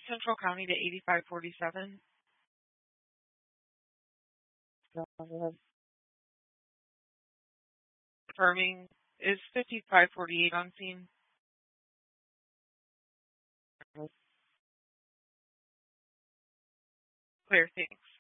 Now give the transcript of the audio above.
Central County to 8547. Confirming is 5548 on scene. Clear, thanks.